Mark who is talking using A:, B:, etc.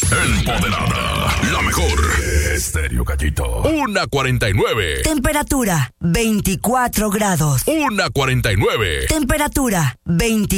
A: Empoderada, la mejor. Estéreo Gallito. 1:49.
B: Temperatura 24 grados.
A: 1:49.
B: Temperatura 24.